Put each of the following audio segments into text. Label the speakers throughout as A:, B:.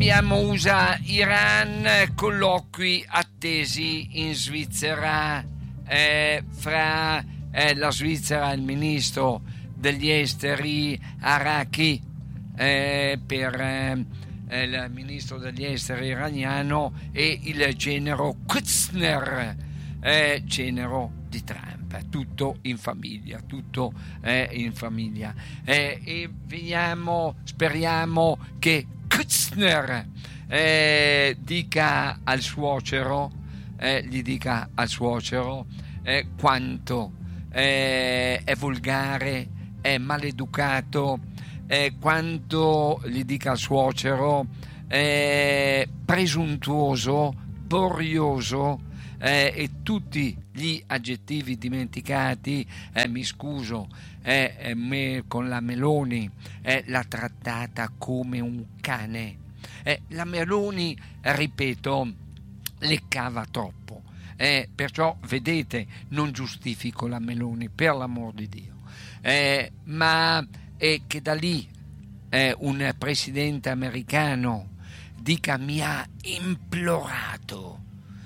A: abbiamo USA-Iran, colloqui attesi in Svizzera fra la Svizzera e il ministro degli esteri Araki per il ministro degli esteri iraniano e il genero Kushner, genero di Trump. Tutto in famiglia, e speriamo che Kushner dica al suocero quanto è volgare, è maleducato, quanto gli dica al suocero presuntuoso, borioso, e tutti gli aggettivi dimenticati. Mi scuso, con la Meloni l'ha trattata come un cane. La Meloni, ripeto, le cava troppo, perciò vedete, non giustifico la Meloni, per l'amor di Dio, ma che da lì un presidente americano dica mi ha implorato,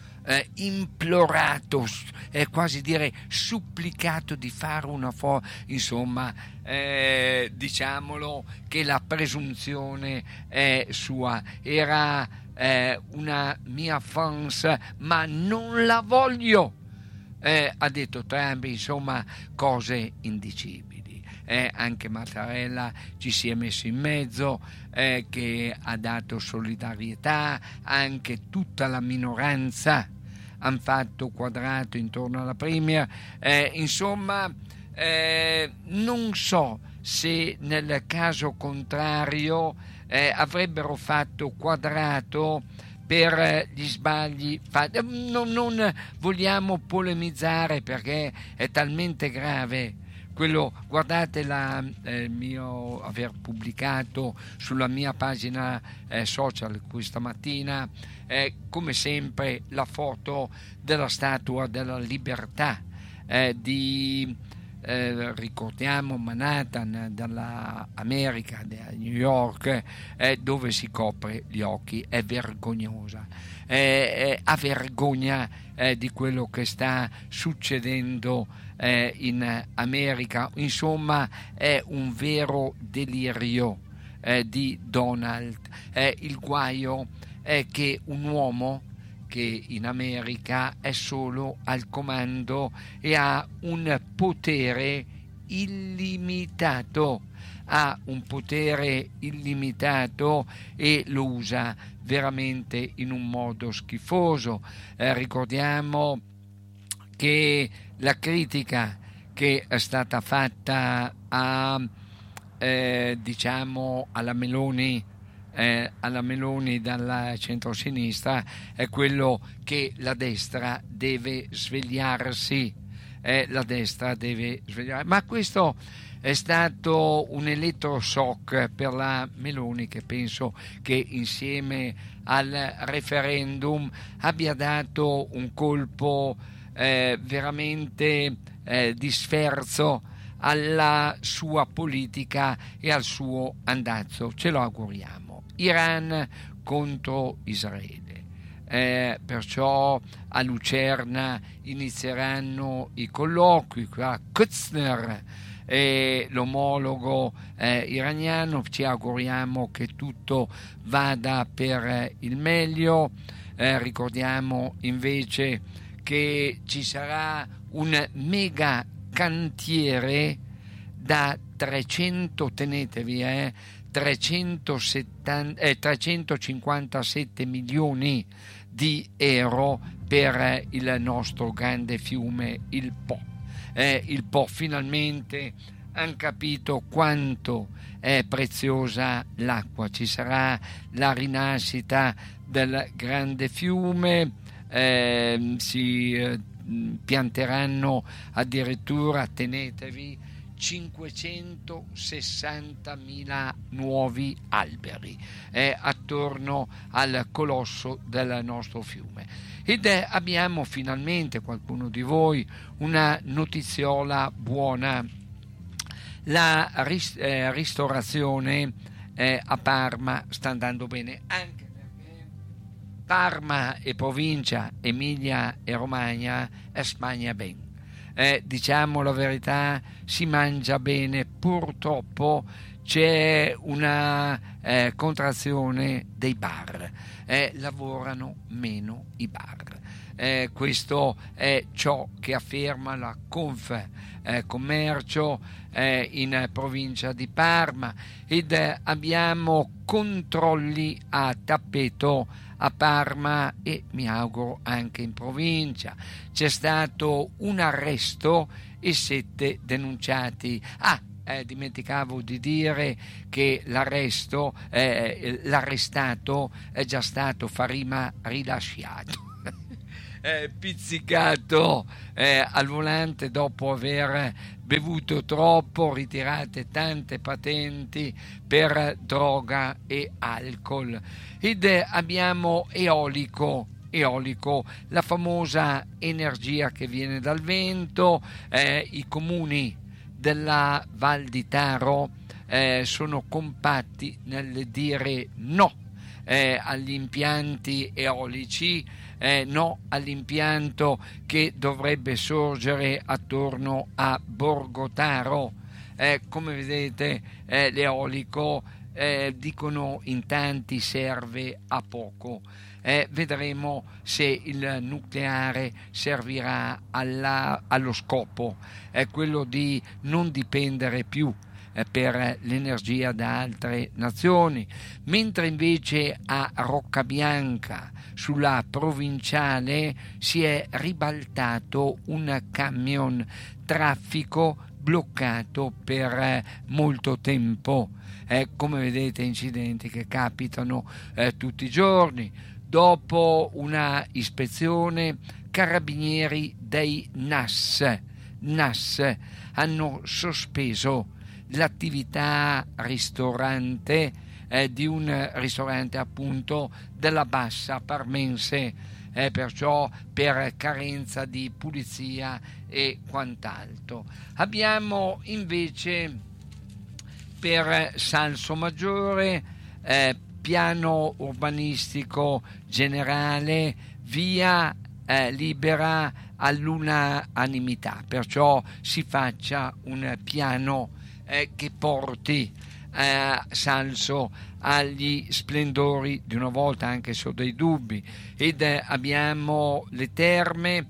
A: quasi dire supplicato di fare una insomma, diciamolo che la presunzione è sua. Era una mia fans, ma non la voglio, ha detto Trump, insomma, cose indicibili. Anche Mattarella ci si è messo in mezzo, che ha dato solidarietà, anche tutta la minoranza hanno fatto quadrato intorno alla Premier, insomma, non so se nel caso contrario avrebbero fatto quadrato per gli sbagli fatti. Non vogliamo polemizzare perché è talmente grave quello. Guardate il mio aver pubblicato sulla mia pagina social questa mattina, come sempre, la foto della Statua della Libertà ricordiamo Manhattan, dall'America, da New York, dove si copre gli occhi. È vergognosa, ha vergogna di quello che sta succedendo in America. Insomma, è un vero delirio di Donald. Il guaio è che un uomo che in America è solo al comando e ha un potere illimitato, e lo usa veramente in un modo schifoso. Ricordiamo che la critica che è stata fatta alla Meloni dalla centrosinistra è quello che la destra deve svegliarsi, ma questo è stato un elettroshock per la Meloni, che penso che insieme al referendum abbia dato un colpo veramente di sferzo alla sua politica e al suo andazzo. Ce lo auguriamo. Iran contro Israele, perciò a Lucerna inizieranno i colloqui qua Kushner e l'omologo iraniano. Ci auguriamo che tutto vada per il meglio. Ricordiamo invece che ci sarà un mega cantiere da 357 milioni di euro per il nostro grande fiume, il Po. Il Po, finalmente hanno capito quanto è preziosa l'acqua. Ci sarà la rinascita del grande fiume, si pianteranno addirittura, tenetevi, 560.000 nuovi alberi attorno al colosso del nostro fiume. Ed abbiamo finalmente, qualcuno di voi, una notiziola buona. La ristorazione a Parma sta andando bene, anche Parma e provincia, Emilia e Romagna, Spagna ben. Diciamo la verità, si mangia bene, purtroppo c'è una contrazione dei bar, lavorano meno i bar. Questo è ciò che afferma la Confcommercio in provincia di Parma, ed abbiamo controlli a tappeto a Parma e mi auguro anche in provincia. C'è stato un arresto e 7 denunciati. Dimenticavo di dire che l'arrestato è già stato Farima rilasciato. Pizzicato al volante dopo aver bevuto troppo, ritirate tante patenti per droga e alcol. Ed abbiamo eolico, la famosa energia che viene dal vento. I comuni della Val di Taro sono compatti nel dire no agli impianti eolici, no all'impianto che dovrebbe sorgere attorno a Borgotaro. Come vedete, l'eolico, dicono in tanti, serve a poco. Vedremo se il nucleare servirà allo scopo, quello di non dipendere più per l'energia da altre nazioni, mentre invece a Roccabianca sulla provinciale si è ribaltato un camion, traffico bloccato per molto tempo. Come vedete, incidenti che capitano tutti i giorni. Dopo una ispezione, carabinieri dei NAS hanno sospeso l'attività ristorante di un ristorante appunto della Bassa Parmense, perciò per carenza di pulizia e quant'altro. Abbiamo invece per Salsomaggiore piano urbanistico generale, via libera all'unanimità, perciò si faccia un piano che porti Salso agli splendori di una volta, anche se ho dei dubbi. Ed abbiamo le terme,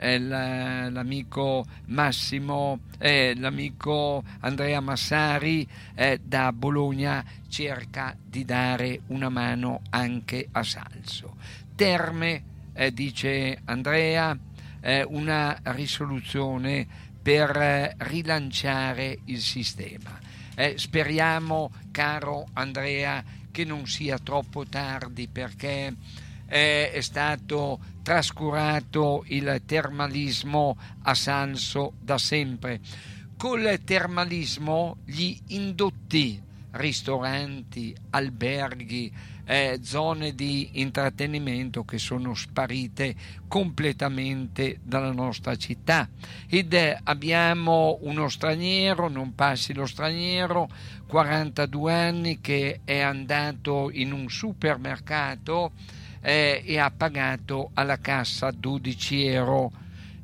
A: l'amico Massimo, l'amico Andrea Massari da Bologna cerca di dare una mano anche a Salso. Terme, dice Andrea, una risoluzione per rilanciare il sistema. Speriamo, caro Andrea, che non sia troppo tardi, perché è stato trascurato il termalismo a Salso da sempre. Col termalismo gli indotti, ristoranti, alberghi, zone di intrattenimento che sono sparite completamente dalla nostra città. Ed abbiamo uno straniero, non passi lo straniero, 42 anni, che è andato in un supermercato e ha pagato alla cassa 12 euro,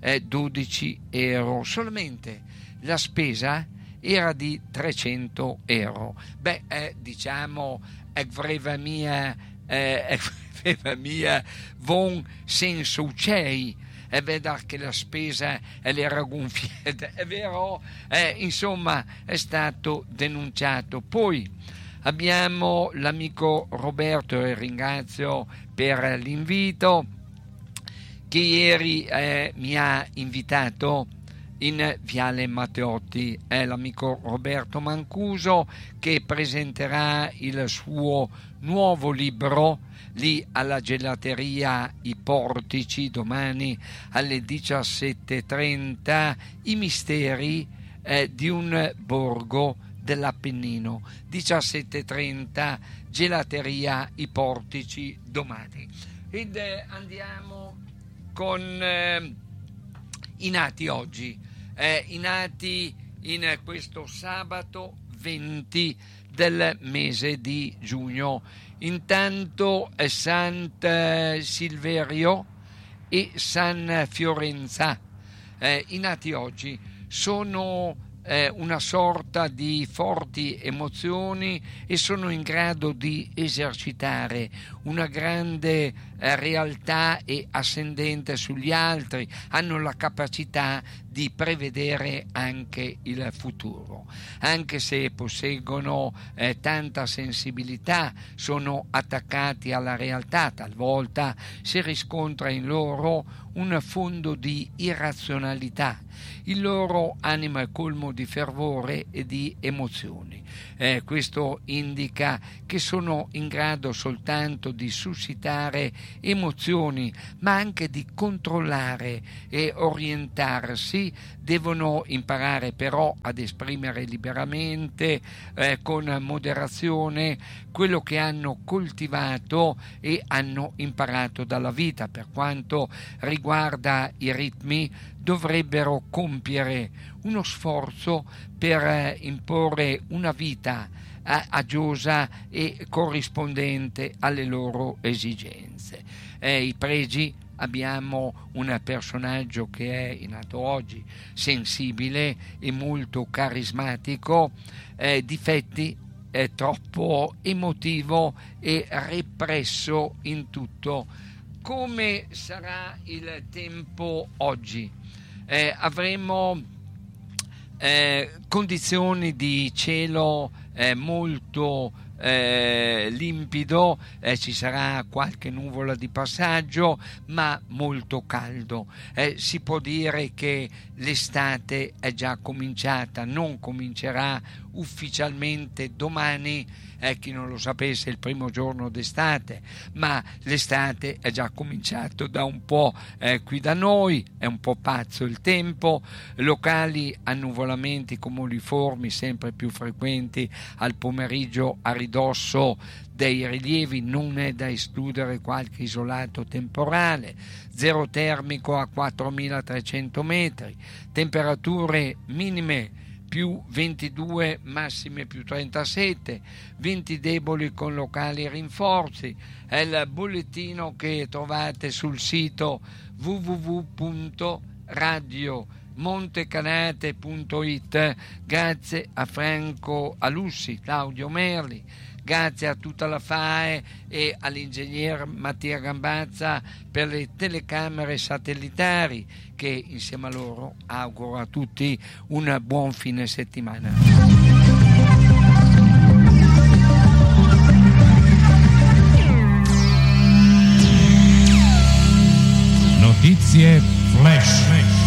A: solamente la spesa era di 300 euro. Diciamo, vreva mia von senso ucei, è vero che la spesa era gonfiata, è vero, insomma è stato denunciato. Poi abbiamo l'amico Roberto, e ringrazio per l'invito, che ieri mi ha invitato in Viale Matteotti. È l'amico Roberto Mancuso che presenterà il suo nuovo libro lì alla gelateria I Portici domani alle 17:30, I misteri di un borgo dell'Appennino. 17:30, gelateria I Portici domani. Ed andiamo con i nati oggi, i nati in questo sabato 20 del mese di giugno. Intanto San Silverio e San Fiorenza, i nati oggi, sono una sorta di forti emozioni e sono in grado di esercitare una grande realtà e ascendente sugli altri, hanno la capacità di prevedere anche il futuro, anche se posseggono tanta sensibilità, sono attaccati alla realtà, talvolta si riscontra in loro un fondo di irrazionalità. Il loro animo è colmo di fervore e di emozioni. Questo indica che sono in grado soltanto di suscitare emozioni, ma anche di controllare e orientarsi. Devono imparare però ad esprimere liberamente, con moderazione, quello che hanno coltivato e hanno imparato dalla vita. Per quanto riguarda i ritmi, dovrebbero compiere uno sforzo per imporre una vita agiosa e corrispondente alle loro esigenze. I pregi: abbiamo un personaggio che è nato oggi, sensibile e molto carismatico. Difetti: è troppo emotivo e represso in tutto. Come sarà il tempo oggi? Avremo condizioni di cielo molto limpido, ci sarà qualche nuvola di passaggio, ma molto caldo. Si può dire che l'estate è già cominciata, non comincerà ufficialmente domani, chi non lo sapesse, il primo giorno d'estate, ma l'estate è già cominciato da un po' qui da noi. È un po' pazzo il tempo, locali annuvolamenti cumuliformi sempre più frequenti al pomeriggio a ridosso dei rilievi, non è da escludere qualche isolato temporale. Zero termico a 4.300 metri, temperature minime più 22, massime più 37, venti deboli con locali rinforzi. È il bollettino che trovate sul sito www.radiomontecanate.it. Grazie a Franco Alussi, Claudio Merli, grazie a tutta la FAE e all'ingegner Mattia Gambazza per le telecamere satellitari, che insieme a loro auguro a tutti un buon fine settimana.
B: Notizie flash.